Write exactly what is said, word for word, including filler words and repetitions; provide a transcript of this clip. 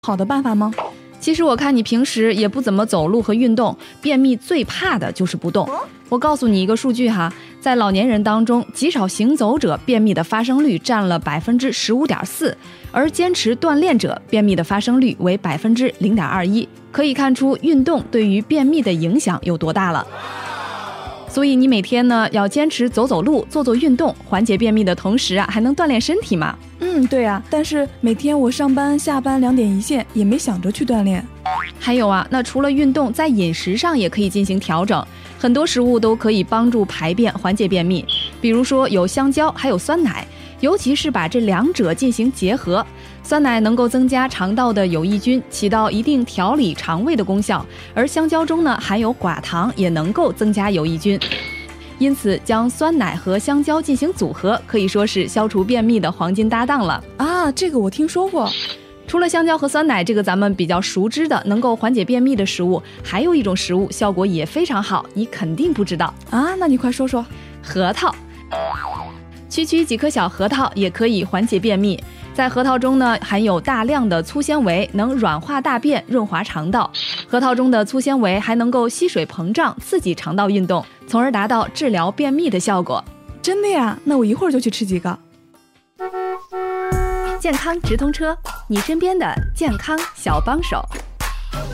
好的办法吗？ 其实我看你平时也不怎么走路和运动，便秘最怕的就是不动。我告诉你一个数据哈，在老年人当中，极少行走者便秘的发生率占了百分之十五点四，而坚持锻炼者便秘的发生率为百分之零点二一。可以看出运动对于便秘的影响有多大了。所以你每天呢要坚持走走路、做做运动，缓解便秘的同时啊，还能锻炼身体嘛。 嗯，对啊，但是每天我上班下班两点一线，也没想着去锻炼。 还有啊，那除了运动，在饮食上也可以进行调整，很多食物都可以帮助排便、缓解便秘。比如说有香蕉，还有酸奶，尤其是把这两者进行结合。酸奶能够增加肠道的有益菌，起到一定调理肠胃的功效，而香蕉中呢含有寡糖，也能够增加有益菌。因此将酸奶和香蕉进行组合，可以说是消除便秘的黄金搭档了啊，这个我听说过。 除了香蕉和酸奶这个咱们比较熟知的能够缓解便秘的食物，还有一种食物效果也非常好，你肯定不知道啊，那你快说说。 核桃，区区几颗小核桃也可以缓解便秘。在核桃中呢，含有大量的粗纤维，能软化大便，润滑肠道。核桃中的粗纤维还能够吸水膨胀，刺激肠道运动，从而达到治疗便秘的效果。 真的呀？那我一会儿就去吃几个。 健康直通车，你身边的健康小帮手。